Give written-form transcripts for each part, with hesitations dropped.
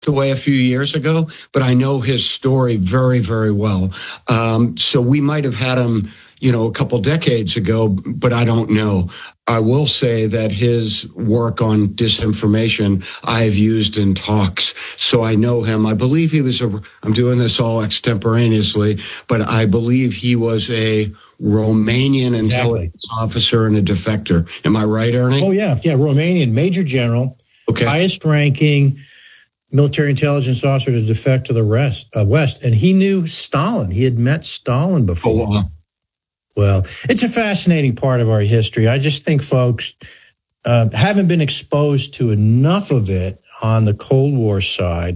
away a few years ago, but I know his story very, very well. So we might have had him, a couple decades ago, but I don't know. I will say that his work on disinformation I've used in talks. So I know him. I believe I'm doing this all extemporaneously, but I believe he was a Romanian intelligence officer and a defector. Am I right, Ernie? Oh, yeah. Yeah, Romanian, major general, highest ranking military intelligence officer to defect to the West. And he knew Stalin. He had met Stalin before. Oh, wow. Well, it's a fascinating part of our history. I just think folks haven't been exposed to enough of it on the Cold War side.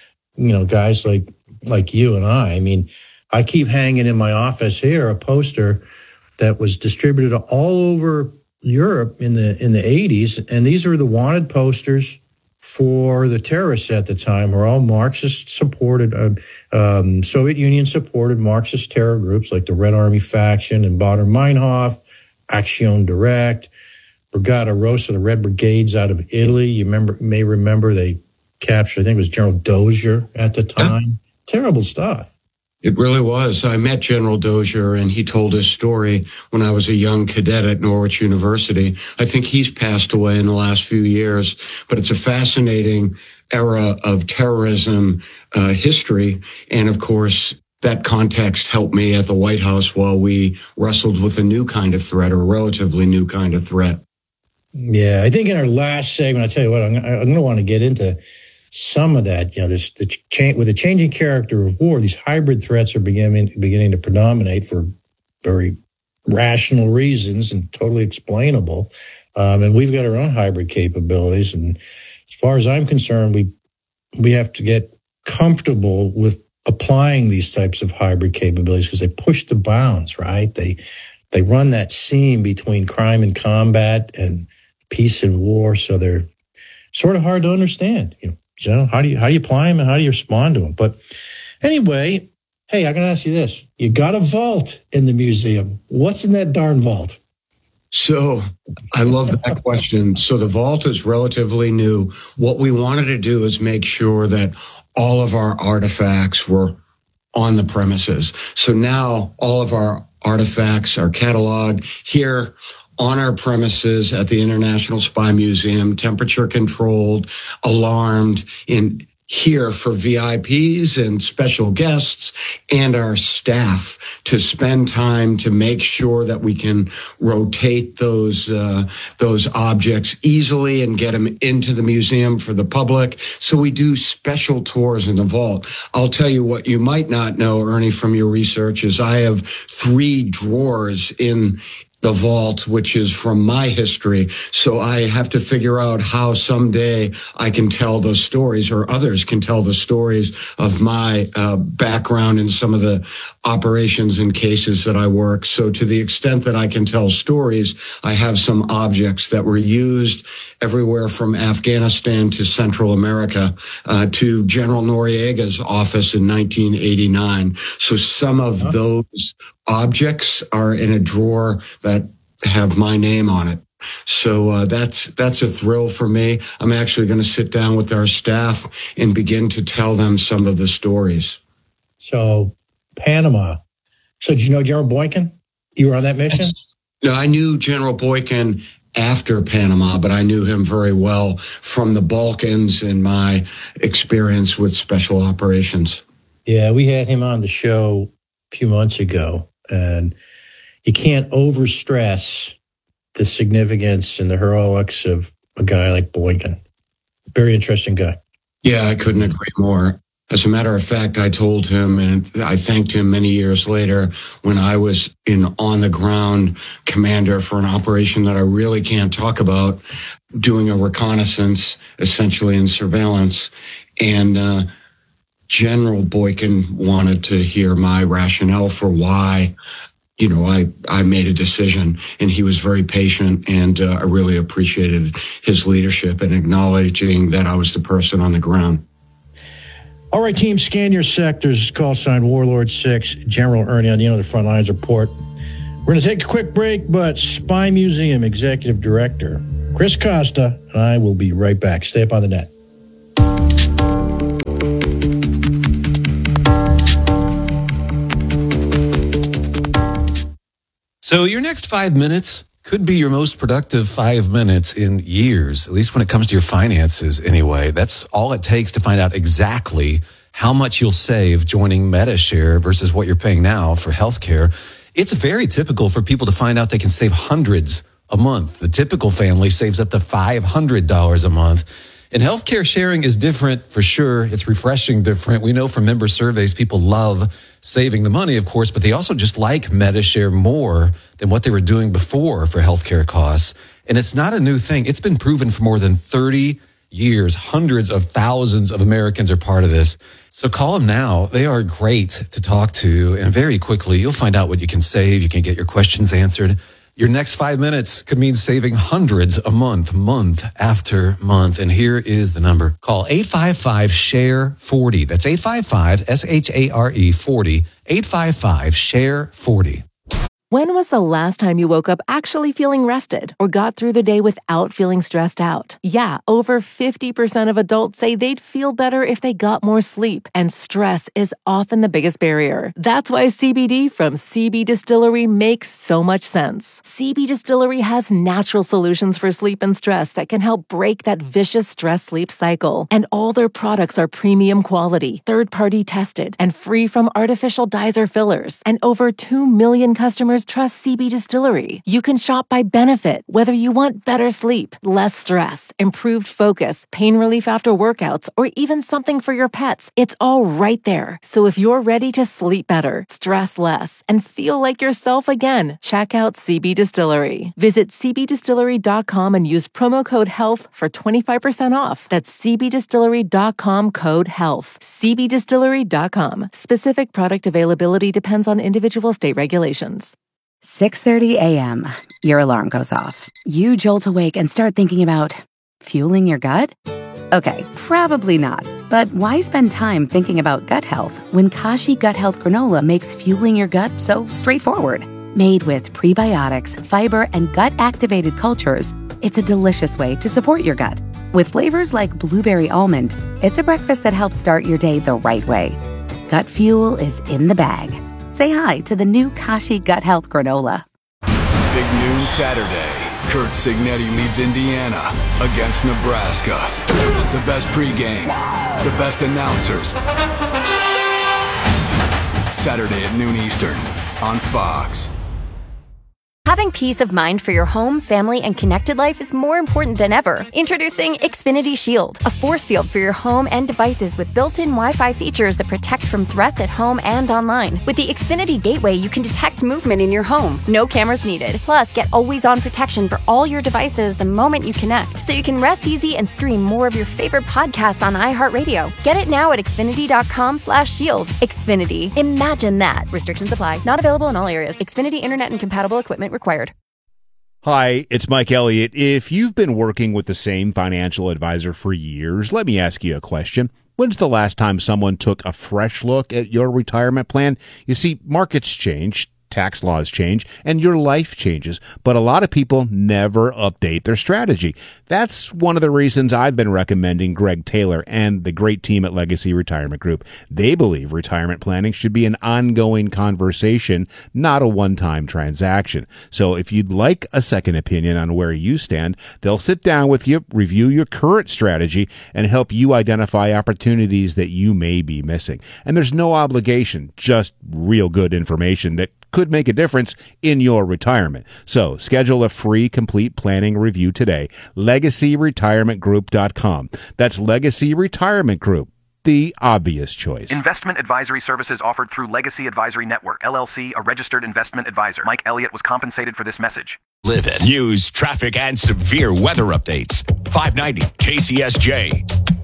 Guys like you and I. I mean, I keep hanging in my office here a poster that was distributed all over Europe in the 80s, and these are the wanted posters for the terrorists at the time. Were all Marxist-supported, Soviet Union-supported Marxist terror groups like the Red Army Faction and Baader-Meinhof, Action Direct, Brigata Rossa, the Red Brigades out of Italy. You may remember they captured, I think it was General Dozier at the time. Yeah. Terrible stuff. It really was. I met General Dozier, and he told his story when I was a young cadet at Norwich University. I think he's passed away in the last few years, but it's a fascinating era of terrorism history. And of course, that context helped me at the White House while we wrestled with a new kind of threat, or a relatively new kind of threat. Yeah, I think in our last segment, I'll tell you what, I'm going to want to get into some of that. With the changing character of war, these hybrid threats are beginning to predominate for very rational reasons and totally explainable. And we've got our own hybrid capabilities. And as far as I'm concerned, we have to get comfortable with applying these types of hybrid capabilities because they push the bounds, right? They run that seam between crime and combat and peace and war. So they're sort of hard to understand, how do you apply them and how do you respond to them? But anyway, hey, I'm going to ask you this. You got a vault in the museum. What's in that darn vault? So I love that question. So the vault is relatively new. What we wanted to do is make sure that all of our artifacts were on the premises. So now all of our artifacts are cataloged here on our premises at the International Spy Museum, temperature controlled, alarmed, in here for VIPs and special guests and our staff to spend time to make sure that we can rotate those objects easily and get them into the museum for the public. So we do special tours in the vault. I'll tell you what you might not know, Ernie, from your research is I have 3 drawers in the vault, which is from my history. So I have to figure out how someday I can tell those stories, or others can tell the stories of my background in some of the operations and cases that I work. So to the extent that I can tell stories, I have some objects that were used everywhere from Afghanistan to Central America, to General Noriega's office in 1989. So some of those objects are in a drawer that have my name on it. So that's a thrill for me. I'm actually going to sit down with our staff and begin to tell them some of the stories. So Panama. So did you know General Boykin? You were on that mission? No, I knew General Boykin after Panama, but I knew him very well from the Balkans and my experience with special operations. Yeah, we had him on the show a few months ago. And you can't overstress the significance and the heroics of a guy like Boykin. Very interesting guy. Yeah, I couldn't agree more. As a matter of fact, I told him, and I thanked him many years later when I was on the ground commander for an operation that I really can't talk about, doing a reconnaissance, essentially in surveillance. And General Boykin wanted to hear my rationale for why, I made a decision, and he was very patient, and I really appreciated his leadership and acknowledging that I was the person on the ground. All right, team, scan your sectors. Call sign Warlord 6, General Ernie on the other front lines report. We're going to take a quick break, but Spy Museum Executive Director Chris Costa and I will be right back. Stay up on the net. So your next 5 minutes could be your most productive 5 minutes in years, at least when it comes to your finances anyway. That's all it takes to find out exactly how much you'll save joining MediShare versus what you're paying now for healthcare. It's very typical for people to find out they can save hundreds a month. The typical family saves up to $500 a month. And healthcare sharing is different for sure. It's refreshing different. We know from member surveys, people love saving the money, of course, but they also just like MediShare more than what they were doing before for healthcare costs. And it's not a new thing. It's been proven for more than 30 years. Hundreds of thousands of Americans are part of this. So call them now. They are great to talk to. And very quickly, you'll find out what you can save. You can get your questions answered. Your next 5 minutes could mean saving hundreds a month, month after month. And here is the number. Call 855-SHARE-40. That's 855-SHARE 40. 855-SHARE-40. When was the last time you woke up actually feeling rested or got through the day without feeling stressed out? Yeah, over 50% of adults say they'd feel better if they got more sleep, and stress is often the biggest barrier. That's why CBD from CB Distillery makes so much sense. CB Distillery has natural solutions for sleep and stress that can help break that vicious stress-sleep cycle. And all their products are premium quality, third-party tested, and free from artificial dyes or fillers. And over 2 million customers trust CB Distillery. You can shop by benefit, whether you want better sleep, less stress, improved focus, pain relief after workouts, or even something for your pets. It's all right there. So if you're ready to sleep better, stress less, and feel like yourself again, check out CB Distillery. Visit cbdistillery.com and use promo code HEALTH for 25% off. That's cbdistillery.com, code HEALTH. cbdistillery.com. Specific product availability depends on individual state regulations. 6:30 a.m. Your alarm goes off. You jolt awake and start thinking about fueling your gut? Okay, probably not. But why spend time thinking about gut health when Kashi Gut Health Granola makes fueling your gut so straightforward? Made with prebiotics, fiber, and gut-activated cultures, it's a delicious way to support your gut. With flavors like blueberry almond, it's a breakfast that helps start your day the right way. Gut fuel is in the bag. Say hi to the new Kashi Gut Health Granola. Big noon Saturday. Kurt Signetti leads Indiana against Nebraska. The best pregame, the best announcers. Saturday at noon Eastern on Fox. Having peace of mind for your home, family, and connected life is more important than ever. Introducing Xfinity Shield, a force field for your home and devices with built-in Wi-Fi features that protect from threats at home and online. With the Xfinity Gateway, you can detect movement in your home. No cameras needed. Plus, get always-on protection for all your devices the moment you connect, so you can rest easy and stream more of your favorite podcasts on iHeartRadio. Get it now at Xfinity.com/shield. Xfinity. Imagine that. Restrictions apply. Not available in all areas. Xfinity Internet and compatible equipment required. Hi, it's Mike Elliott. If you've been working with the same financial advisor for years, let me ask you a question. When's the last time someone took a fresh look at your retirement plan? You see, markets change, tax laws change, and your life changes, but a lot of people never update their strategy. That's one of the reasons I've been recommending Greg Taylor and the great team at Legacy Retirement Group. They believe retirement planning should be an ongoing conversation, not a one-time transaction. So if you'd like a second opinion on where you stand, they'll sit down with you, review your current strategy, and help you identify opportunities that you may be missing. And there's no obligation, just real good information that could make a difference in your retirement. So schedule a free complete planning review today. LegacyRetirementGroup.com. That's Legacy Retirement Group, the obvious choice. Investment advisory services offered through Legacy Advisory Network, LLC, a registered investment advisor. Mike Elliott was compensated for this message. Live it. News, traffic, and severe weather updates. 590 KCSJ.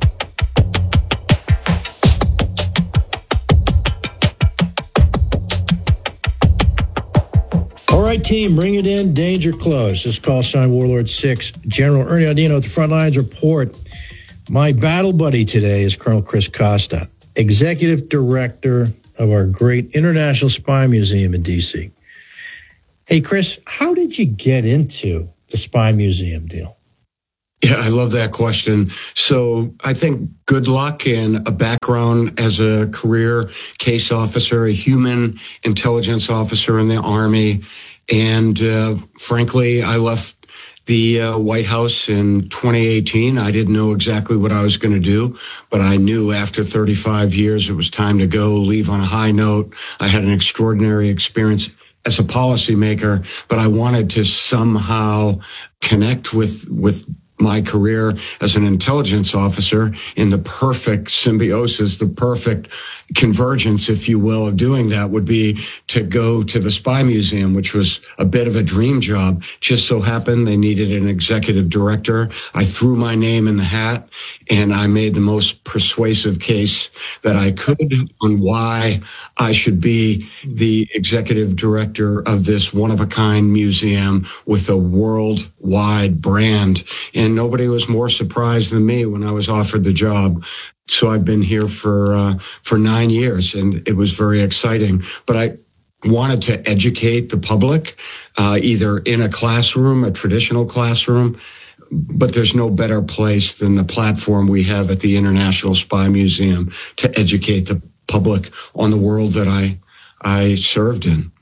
All right, team, bring it in. Danger close. This call sign Warlord 6. General Ernie Audino at the front lines report. My battle buddy today is Colonel Chris Costa, Executive Director of our great International Spy Museum in D.C. Hey, Chris, how did you get into the Spy Museum deal? Yeah, I love that question. So I think good luck and a background as a career case officer, a human intelligence officer in the Army, And frankly, I left the White House in 2018. I didn't know exactly what I was going to do, but I knew after 35 years it was time to go, leave on a high note. I had an extraordinary experience as a policymaker, but I wanted to somehow connect with my career as an intelligence officer in the perfect symbiosis, the perfect convergence, if you will, of doing that would be to go to the Spy Museum, which was a bit of a dream job. Just so happened they needed an executive director. I threw my name in the hat and I made the most persuasive case that I could on why I should be the executive director of this one-of-a-kind museum with a worldwide brand. And nobody was more surprised than me when I was offered the job. So I've been here for 9 years, and it was very exciting. But I wanted to educate the public, either in a classroom, a traditional classroom. But there's no better place than the platform we have at the International Spy Museum to educate the public on the world that I served in.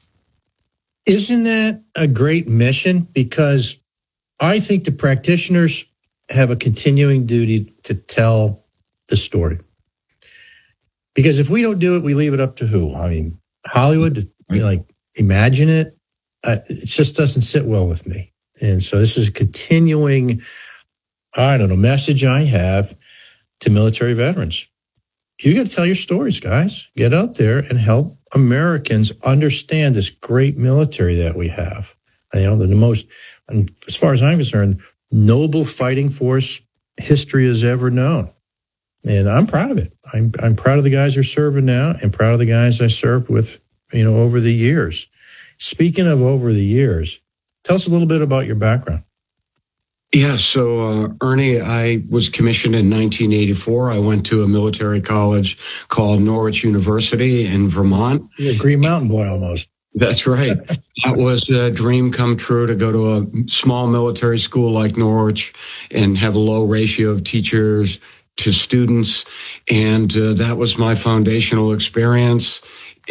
Isn't that a great mission? Because I think the practitioners have a continuing duty to tell the story. Because if we don't do it, we leave it up to who? I mean, Hollywood, imagine it. It just doesn't sit well with me. And so this is a continuing, message I have to military veterans. You got to tell your stories, guys. Get out there and help Americans understand this great military that we have. The most, and as far as I'm concerned, noble fighting force history has ever known. And I'm proud of it. I'm proud of the guys who are serving now and proud of the guys I served with, over the years. Speaking of over the years, tell us a little bit about your background. Yeah, so Ernie, I was commissioned in 1984. I went to a military college called Norwich University in Vermont. You're a Green Mountain boy almost. That's right. That was a dream come true to go to a small military school like Norwich and have a low ratio of teachers to students. And that was my foundational experience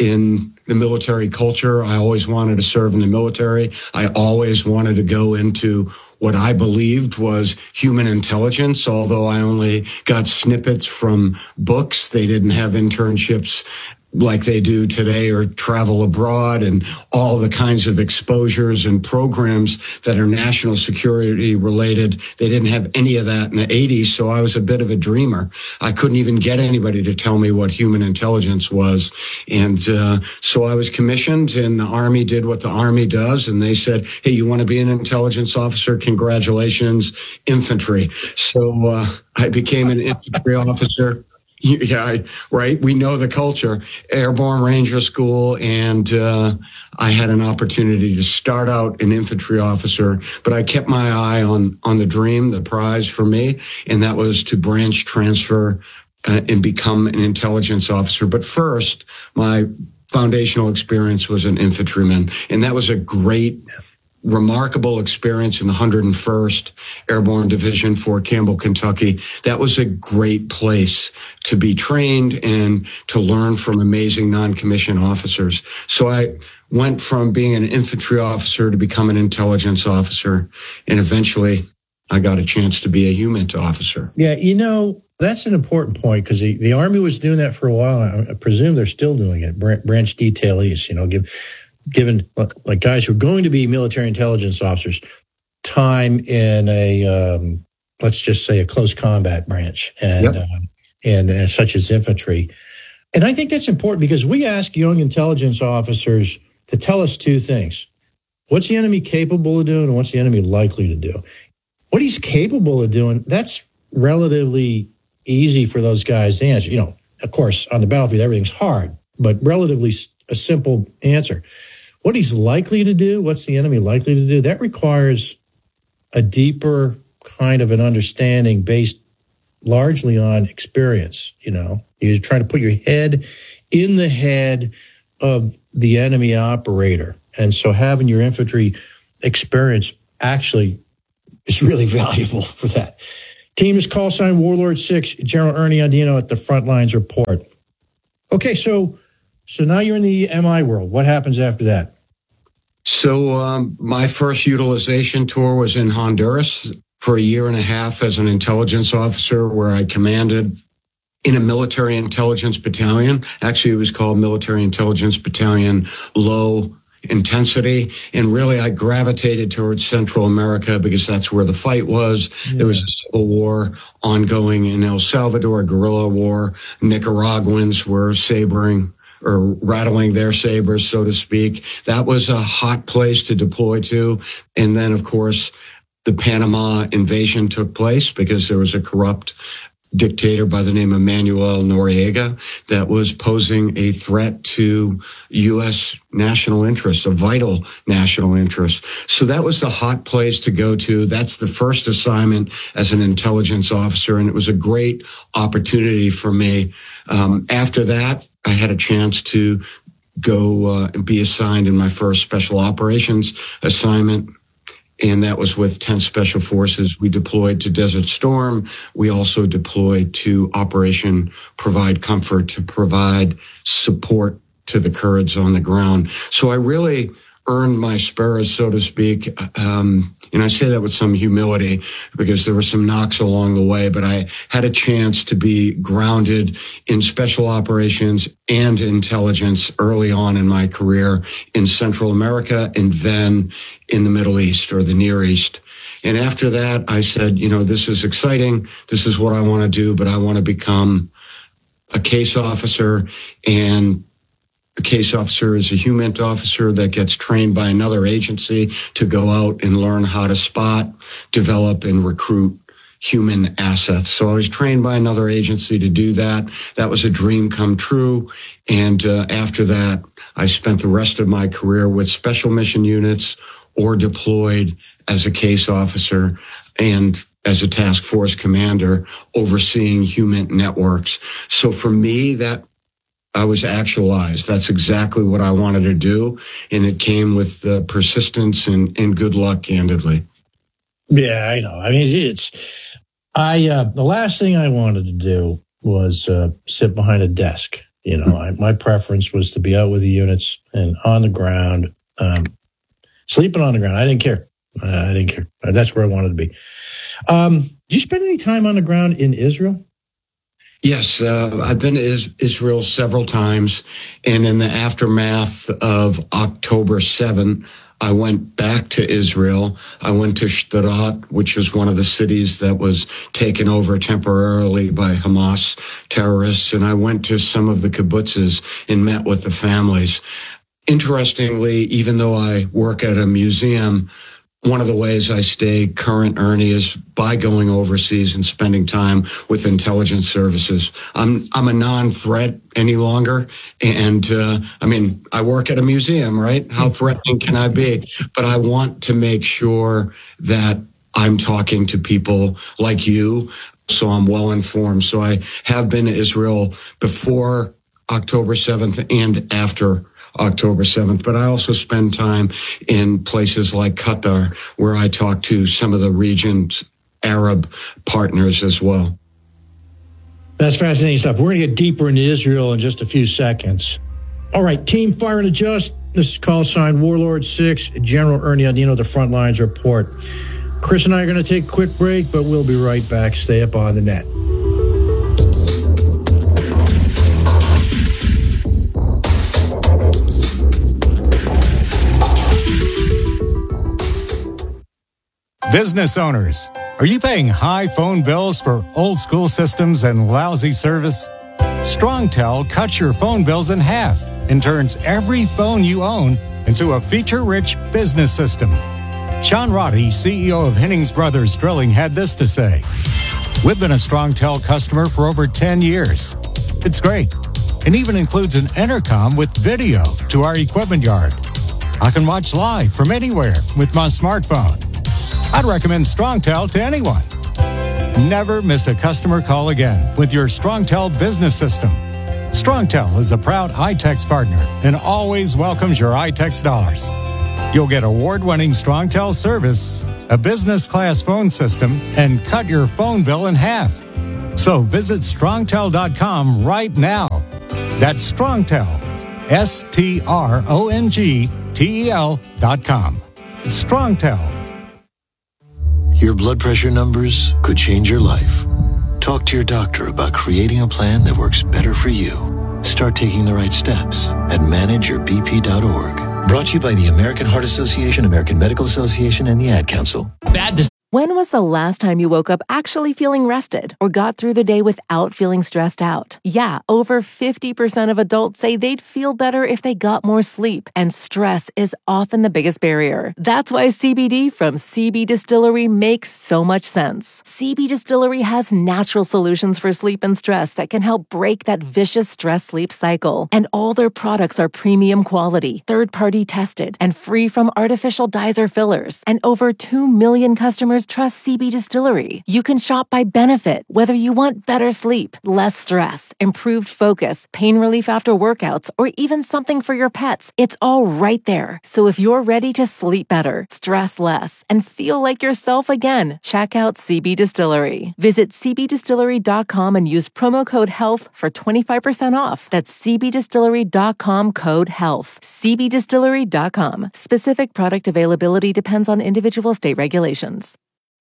in the military culture. I always wanted to serve in the military. I always wanted to go into what I believed was human intelligence, although I only got snippets from books. They didn't have internships like they do today or travel abroad and all the kinds of exposures and programs that are national security related. They didn't have any of that in the 80s. So I was a bit of a dreamer. I couldn't even get anybody to tell me what human intelligence was. And so I was commissioned and the Army did what the Army does. And they said, hey, you want to be an intelligence officer? Congratulations, infantry. So I became an infantry officer. Yeah, right. We know the culture. Airborne Ranger School, and I had an opportunity to start out an infantry officer, but I kept my eye on the dream, the prize for me, and that was to branch transfer and become an intelligence officer. But first, my foundational experience was an infantryman, and that was a great, remarkable experience in the 101st Airborne Division, Fort Campbell, Kentucky. That was a great place to be trained and to learn from amazing non-commissioned officers. So I went from being an infantry officer to become an intelligence officer, and eventually I got a chance to be a HUMINT officer. Yeah, that's an important point because the Army was doing that for a while. I presume they're still doing it. Branch detailees, given like guys who are going to be military intelligence officers, time in a let's just say a close combat branch, and such as infantry. And I think that's important because we ask young intelligence officers to tell us two things: what's the enemy capable of doing, and what's the enemy likely to do. What he's capable of doing, that's relatively easy for those guys to answer. Of course, on the battlefield, everything's hard, but relatively a simple answer. What he's likely to do, what's the enemy likely to do, that requires a deeper kind of an understanding based largely on experience. You're trying to put your head in the head of the enemy operator. And so having your infantry experience actually is really valuable for that. Team is call sign Warlord 6, General Ernie Andino at the Front Lines Report. Okay, so now you're in the MI world. What happens after that? So my first utilization tour was in Honduras for a year and a half as an intelligence officer, where I commanded in a military intelligence battalion. Actually, it was called Military Intelligence Battalion Low Intensity. And really, I gravitated towards Central America because that's where the fight was. Yeah. There was a civil war ongoing in El Salvador, a guerrilla war. Nicaraguans were rattling their sabers, so to speak. That was a hot place to deploy to. And then, of course, the Panama invasion took place because there was a corrupt dictator by the name of Manuel Noriega that was posing a threat to U.S. national interests, a vital national interest. So that was the hot place to go to. That's the first assignment as an intelligence officer, and it was a great opportunity for me. After that, I had a chance to go and be assigned in my first special operations assignment, and that was with 10th Special Forces. We deployed to Desert Storm. We also deployed to Operation Provide Comfort to provide support to the Kurds on the ground. So I really earned my spurs, so to speak. And I say that with some humility because there were some knocks along the way, but I had a chance to be grounded in special operations and intelligence early on in my career in Central America and then in the Middle East or the Near East. And after that, I said, this is exciting. This is what I want to do, but I want to become a case officer. And a case officer is a HUMINT officer that gets trained by another agency to go out and learn how to spot, develop, and recruit human assets. So I was trained by another agency to do that. That was a dream come true. And after that, I spent the rest of my career with special mission units or deployed as a case officer and as a task force commander overseeing HUMINT networks. So for me, that I was actualized. That's exactly what I wanted to do. And it came with persistence and good luck, candidly. Yeah, I know. I mean, the last thing I wanted to do was sit behind a desk. My preference was to be out with the units and on the ground, sleeping on the ground. I didn't care. That's where I wanted to be. Did you spend any time on the ground in Israel? Yes, I've been to Israel several times, and in the aftermath of October 7, I went back to Israel. I went to Sderot, which was one of the cities that was taken over temporarily by Hamas terrorists, and I went to some of the kibbutzes and met with the families. Interestingly, even though I work at a museum, one of the ways I stay current, Ernie, is by going overseas and spending time with intelligence services. I'm a non-threat any longer. And, I work at a museum, right? How threatening can I be? But I want to make sure that I'm talking to people like you, so I'm well informed. So I have been to Israel before October 7th and after October 7th, but I also spend time in places like Qatar, where I talk to some of the region's Arab partners as well. That's fascinating stuff. We're going to get deeper into Israel in just a few seconds. All right, Team Fire and Adjust. This is call sign Warlord 6, General Ernie Andino, the Frontlines Report. Chris and I are going to take a quick break, but we'll be right back. Stay up on the net. Business owners, are you paying high phone bills for old school systems and lousy service? StrongTel cuts your phone bills in half and turns every phone you own into a feature-rich business system. Sean Roddy, CEO of Hennings Brothers Drilling, had this to say. We've been a StrongTel customer for over 10 years. It's great. It even includes an intercom with video to our equipment yard. I can watch live from anywhere with my smartphone. I'd recommend StrongTel to anyone. Never miss a customer call again with your StrongTel business system. StrongTel is a proud iTex partner and always welcomes your iTex dollars. You'll get award-winning StrongTel service, a business-class phone system, and cut your phone bill in half. So visit strongtel.com right now. That's StrongTel, StrongTel. StrongTel.com. StrongTel. Your blood pressure numbers could change your life. Talk to your doctor about creating a plan that works better for you. Start taking the right steps at manageyourbp.org. Brought to you by the American Heart Association, American Medical Association, and the Ad Council. When was the last time you woke up actually feeling rested or got through the day without feeling stressed out? Yeah, over 50% of adults say they'd feel better if they got more sleep, and stress is often the biggest barrier. That's why CBD from CB Distillery makes so much sense. CB Distillery has natural solutions for sleep and stress that can help break that vicious stress-sleep cycle. And all their products are premium quality, third-party tested, and free from artificial dyes or fillers. And over 2 million customers trust CB Distillery. You can shop by benefit, whether you want better sleep, less stress, improved focus, pain relief after workouts, or even something for your pets. It's all right there. So if you're ready to sleep better, stress less, and feel like yourself again, check out CB Distillery. Visit cbdistillery.com and use promo code HEALTH for 25% off. That's cbdistillery.com code HEALTH. cbdistillery.com. Specific product availability depends on individual state regulations.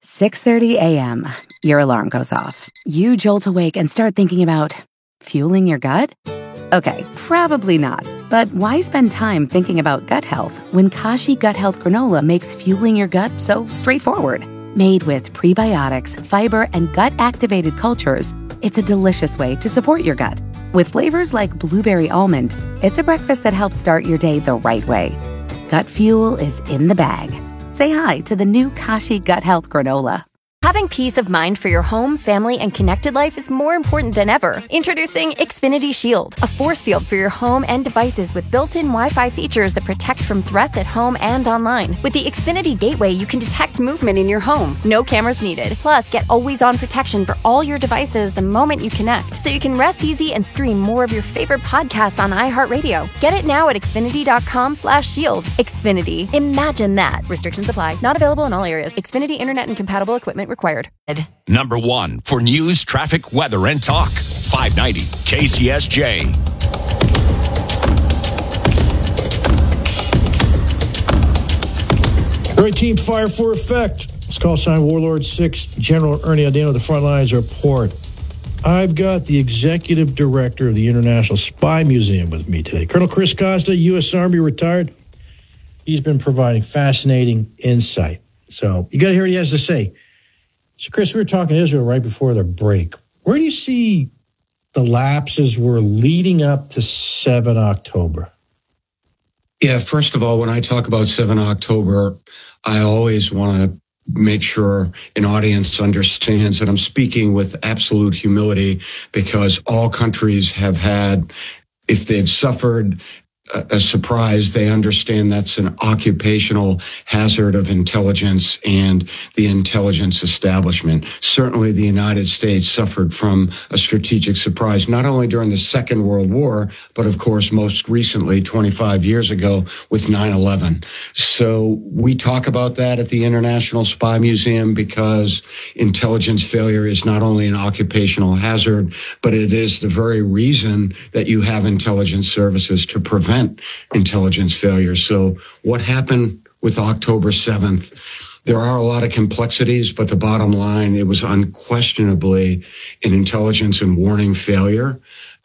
6:30 a.m. Your alarm goes off. You jolt awake and start thinking about fueling your gut? Okay, probably not. But why spend time thinking about gut health when Kashi Gut Health Granola makes fueling your gut so straightforward? Made with prebiotics, fiber, and gut-activated cultures, it's a delicious way to support your gut. With flavors like blueberry almond, it's a breakfast that helps start your day the right way. Gut fuel is in the bag. Say hi to the new Kashi Gut Health Granola. Having peace of mind for your home, family, and connected life is more important than ever. Introducing Xfinity Shield, a force field for your home and devices with built-in Wi-Fi features that protect from threats at home and online. With the Xfinity Gateway, you can detect movement in your home. No cameras needed. Plus, get always-on protection for all your devices the moment you connect, so you can rest easy and stream more of your favorite podcasts on iHeartRadio. Get it now at Xfinity.com/shield. Xfinity. Imagine that. Restrictions apply. Not available in all areas. Xfinity Internet and compatible equipment required. Number 1 for news, traffic, weather, and talk. 590 KCSJ. All right, team, fire for effect. Let's call sign Warlord 6, General Ernie Aldano, the front lines report. I've got the executive director of the International Spy Museum with me today, Colonel Chris Costa, U.S. Army retired. He's been providing fascinating insight. So you got to hear what he has to say. So, Chris, we were talking to Israel right before the break. Where do you see the lapses were leading up to 7 October? Yeah, first of all, when I talk about 7 October, I always want to make sure an audience understands that I'm speaking with absolute humility, because all countries have had, if they've suffered a surprise, they understand that's an occupational hazard of intelligence and the intelligence establishment. Certainly the United States suffered from a strategic surprise, not only during the Second World War, but of course, most recently, 25 years ago with 9/11. So we talk about that at the International Spy Museum because intelligence failure is not only an occupational hazard, but it is the very reason that you have intelligence services to prevent intelligence failure. So what happened with October 7th? There are a lot of complexities, but the bottom line, it was unquestionably an intelligence and warning failure.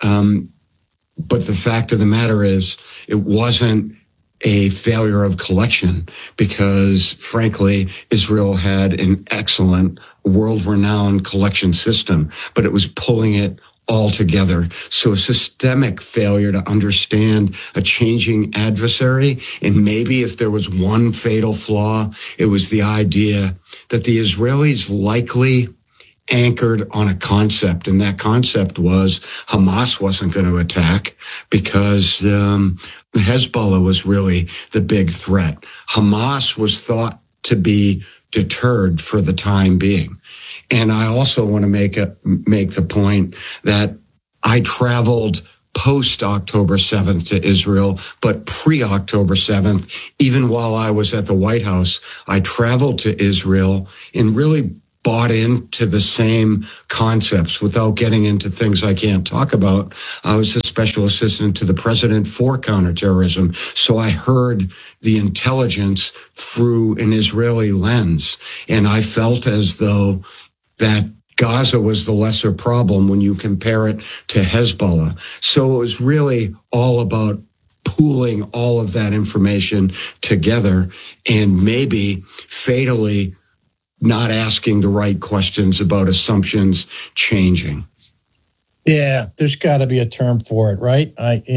But the fact of the matter is, it wasn't a failure of collection, because frankly, Israel had an excellent, world-renowned collection system, but it was pulling it all together. So a systemic failure to understand a changing adversary. And maybe if there was one fatal flaw, it was the idea that the Israelis likely anchored on a concept. And that concept was Hamas wasn't going to attack because Hezbollah was really the big threat. Hamas was thought to be deterred for the time being. And I also want to make the point that I traveled post October 7th to Israel, but pre-October 7th, even while I was at the White House, I traveled to Israel and really bought into the same concepts. Without getting into things I can't talk about, I was a special assistant to the president for counterterrorism. So I heard the intelligence through an Israeli lens. And I felt as though that Gaza was the lesser problem when you compare it to Hezbollah. So it was really all about pooling all of that information together and maybe fatally not asking the right questions about assumptions changing. Yeah, there's got to be a term for it, right?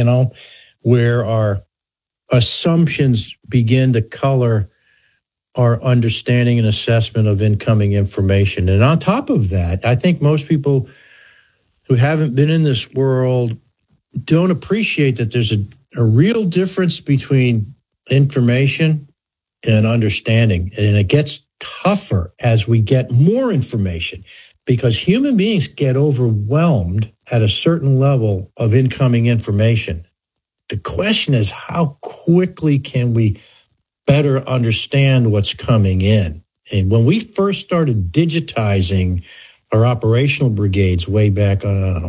Where our assumptions begin to color our understanding and assessment of incoming information. And on top of that, I think most people who haven't been in this world don't appreciate that there's a real difference between information and understanding. And it gets tougher as we get more information because human beings get overwhelmed at a certain level of incoming information. The question is, how quickly can we better understand what's coming in? And when we first started digitizing our operational brigades way back on,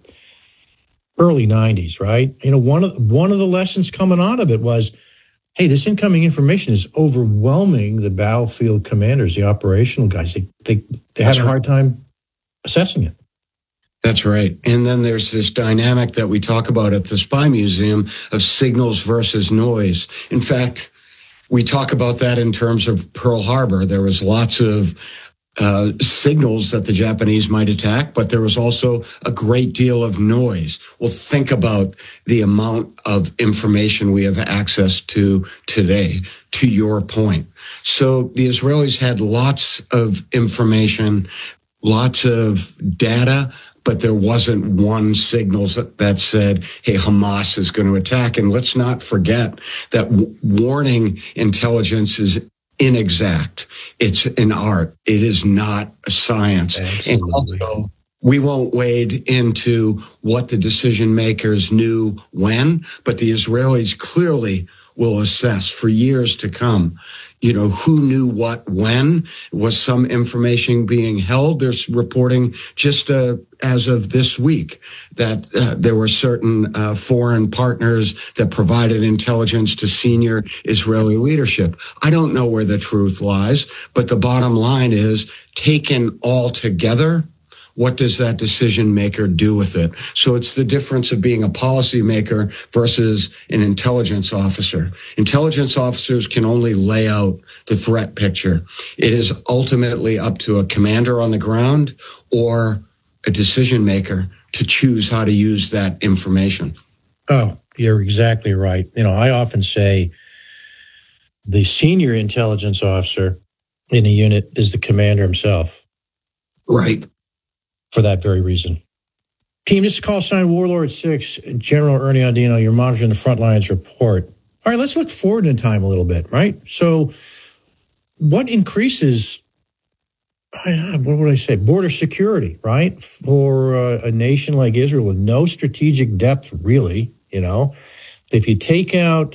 early 90s, right? One of the lessons coming out of it was, hey, this incoming information is overwhelming the battlefield commanders, the operational guys. They have a hard time assessing it. That's right. And then there's this dynamic that we talk about at the Spy Museum of signals versus noise. In fact, we talk about that in terms of Pearl Harbor. There was lots of signals that the Japanese might attack, but there was also a great deal of noise. Well, think about the amount of information we have access to today, to your point. So the Israelis had lots of information, lots of data, but there wasn't one signal that said, hey, Hamas is going to attack. And let's not forget that warning intelligence is inexact. It's an art. It is not a science. Absolutely. And also, we won't wade into what the decision makers knew when, but the Israelis clearly will assess for years to come, who knew what when. Was some information being held? There's reporting just as of this week that there were certain foreign partners that provided intelligence to senior Israeli leadership. I don't know where the truth lies, but the bottom line is, taken all together, what does that decision maker do with it? So it's the difference of being a policymaker versus an intelligence officer. Intelligence officers can only lay out the threat picture. It is ultimately up to a commander on the ground or a decision maker to choose how to use that information. Oh, you're exactly right. I often say the senior intelligence officer in a unit is the commander himself. Right. For that very reason. Team, this is call sign Warlord 6, General Ernie Andino. You're monitoring the front lines report. All right, let's look forward in time a little bit, right? So what increases, what would I say, border security, right? For a nation like Israel with no strategic depth, really, If you take out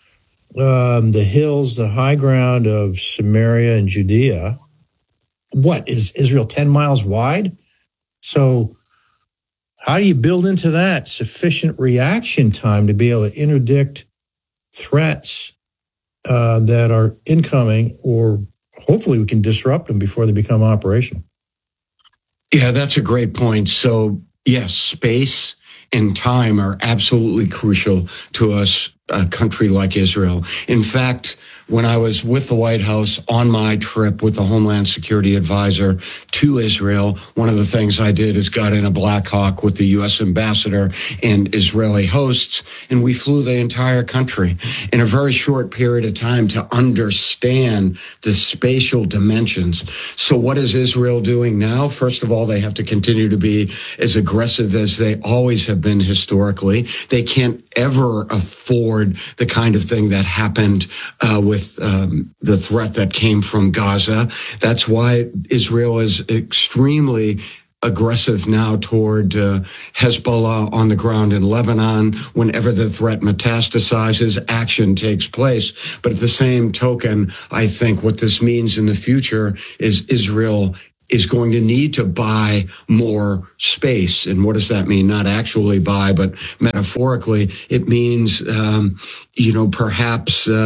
the hills, the high ground of Samaria and Judea, what, is Israel 10 miles wide? So how do you build into that sufficient reaction time to be able to interdict threats that are incoming, or hopefully we can disrupt them before they become operational? Yeah, that's a great point. So yes, space and time are absolutely crucial to us, a country like Israel. In fact, when I was with the White House on my trip with the Homeland Security Advisor to Israel, one of the things I did is got in a Black Hawk with the U.S. ambassador and Israeli hosts, and we flew the entire country in a very short period of time to understand the spatial dimensions. So what is Israel doing now? First of all, they have to continue to be as aggressive as they always have been historically. They can't ever afford the kind of thing that happened with the threat that came from Gaza. That's why Israel is extremely aggressive now toward Hezbollah on the ground in Lebanon. Whenever the threat metastasizes, action takes place. But at the same token, I think what this means in the future is Israel is going to need to buy more space. And what does that mean? Not actually buy, but metaphorically, it means, perhaps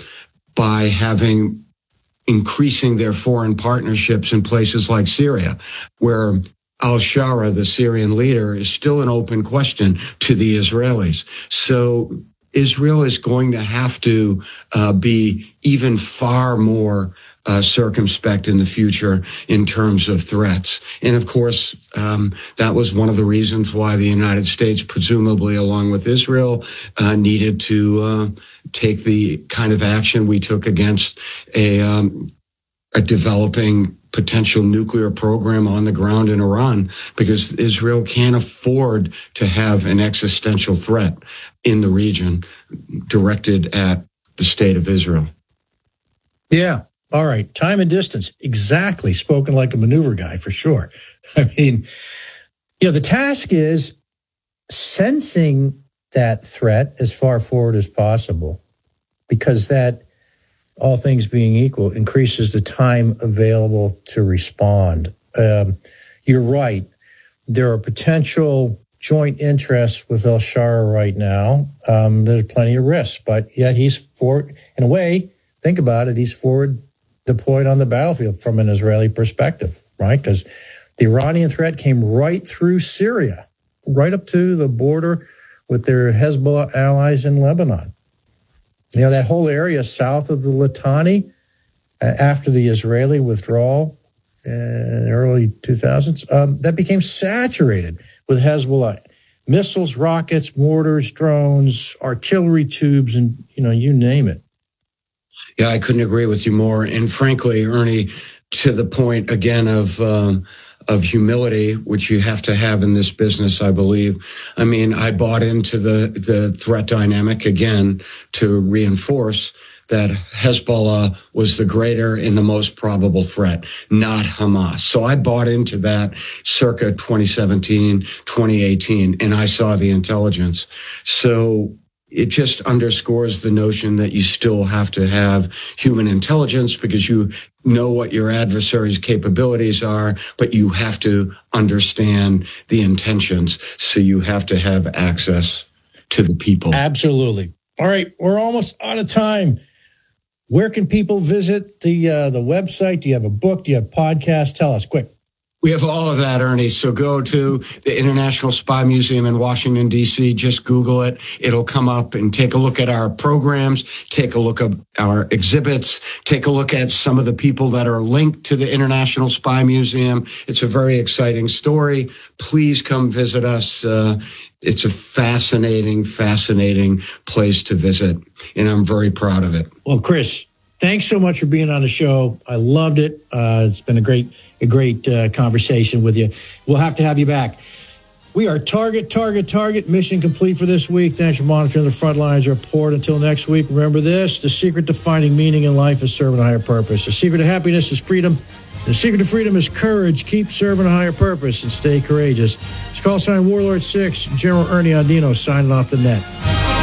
by increasing their foreign partnerships in places like Syria, where al-Shara, the Syrian leader, is still an open question to the Israelis. So Israel is going to have to be even far more circumspect in the future in terms of threats. And of course, that was one of the reasons why the United States, presumably along with Israel, needed to take the kind of action we took against a developing potential nuclear program on the ground in Iran, because Israel can't afford to have an existential threat in the region directed at the state of Israel. Yeah. All right. Time and distance. Exactly. Spoken like a maneuver guy for sure. I mean, the task is sensing that threat as far forward as possible, because that, all things being equal, increases the time available to respond. You're right. There are potential joint interests with al-Shara right now. There's plenty of risks, but yet he's forward, in a way, think about it, he's forward deployed on the battlefield from an Israeli perspective, right? Because the Iranian threat came right through Syria, right up to the border with their Hezbollah allies in Lebanon. That whole area south of the Litani, after the Israeli withdrawal in the early 2000s, that became saturated with Hezbollah. Missiles, rockets, mortars, drones, artillery tubes, and, you name it. Yeah, I couldn't agree with you more. And frankly, Ernie, to the point again of humility, which you have to have in this business, I believe. I mean, I bought into the threat dynamic again to reinforce that Hezbollah was the greater and the most probable threat, not Hamas. So I bought into that circa 2017, 2018, and I saw the intelligence. So it just underscores the notion that you still have to have human intelligence, because you know what your adversary's capabilities are, but you have to understand the intentions. So you have to have access to the people. Absolutely. All right. We're almost out of time. Where can people visit the website? Do you have a book? Do you have podcasts? Tell us quick. We have all of that, Ernie. So go to the International Spy Museum in Washington, D.C. Just Google it. It'll come up, and take a look at our programs, take a look at our exhibits, take a look at some of the people that are linked to the International Spy Museum. It's a very exciting story. Please come visit us. It's a fascinating place to visit, and I'm very proud of it. Well, Chris, thanks so much for being on the show. I loved it. It's been a great conversation with you. We'll have to have you back. We are target. Mission complete for this week. Thanks for monitoring the Frontlines Report. Until next week, remember this: the secret to finding meaning in life is serving a higher purpose. The secret to happiness is freedom. The secret to freedom is courage. Keep serving a higher purpose and stay courageous. It's call sign Warlord 6, General Ernie Andino signing off the net.